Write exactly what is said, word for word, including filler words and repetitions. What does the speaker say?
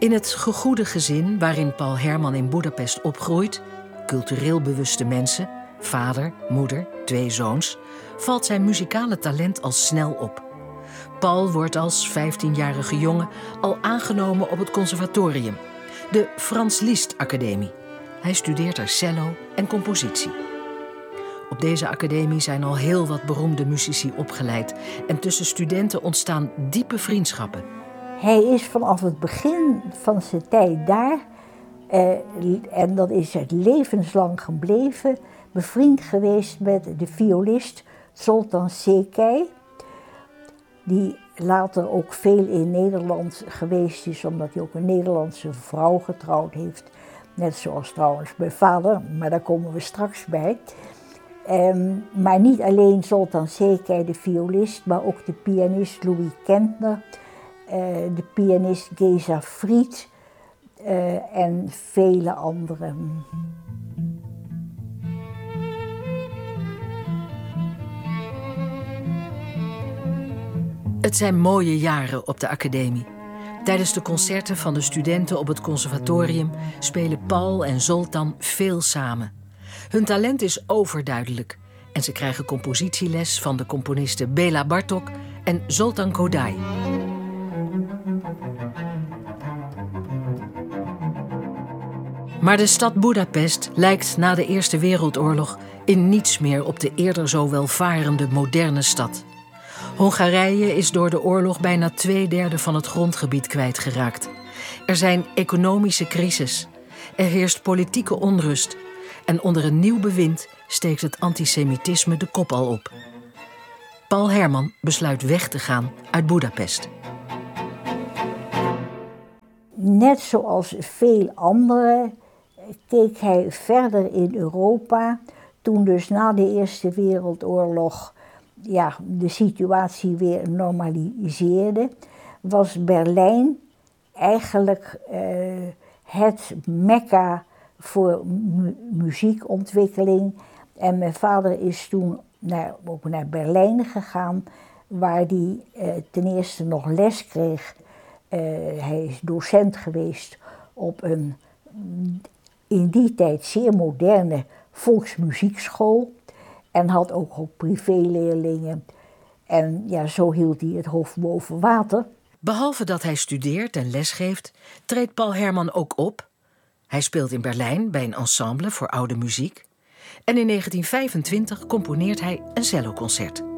In het gegoede gezin waarin Paul Herman in Boedapest opgroeit, cultureel bewuste mensen, vader, moeder, twee zoons, valt zijn muzikale talent al snel op. Paul wordt als vijftienjarige jongen al aangenomen op het conservatorium, de Franz Liszt Academie. Hij studeert er cello en compositie. Op deze academie zijn al heel wat beroemde muzici opgeleid en tussen studenten ontstaan diepe vriendschappen. Hij is vanaf het begin van zijn tijd daar, eh, en dat is het levenslang gebleven, bevriend geweest met de violist Zoltán Székely, die later ook veel in Nederland geweest is, omdat hij ook een Nederlandse vrouw getrouwd heeft. Net zoals trouwens mijn vader, maar daar komen we straks bij. Um, maar niet alleen Zoltán Székely, de violist, maar ook de pianist Louis Kentner, uh, de pianist Geza Fried uh, en vele anderen. Het zijn mooie jaren op de academie. Tijdens de concerten van de studenten op het conservatorium spelen Paul en Zoltán veel samen. Hun talent is overduidelijk en ze krijgen compositieles van de componisten Béla Bartók en Zoltán Kodály. Maar de stad Boedapest lijkt na de Eerste Wereldoorlog in niets meer op de eerder zo welvarende moderne stad. Hongarije is door de oorlog bijna twee derde van het grondgebied kwijtgeraakt. Er zijn economische crisis. Er heerst politieke onrust. En onder een nieuw bewind steekt het antisemitisme de kop al op. Paul Herman besluit weg te gaan uit Boedapest. Net zoals veel anderen keek hij verder in Europa. Toen dus na de Eerste Wereldoorlog ja, de situatie weer normaliseerde, was Berlijn eigenlijk uh, het mekka voor mu- muziekontwikkeling. En mijn vader is toen naar, ook naar Berlijn gegaan, waar hij uh, ten eerste nog les kreeg. Uh, hij is docent geweest op een in die tijd zeer moderne volksmuziekschool. En had ook, ook privéleerlingen. En ja, zo hield hij het hoofd boven water. Behalve dat hij studeert en lesgeeft, treedt Paul Herman ook op. Hij speelt in Berlijn bij een ensemble voor oude muziek. En in negentien vijfentwintig componeert hij een celloconcert.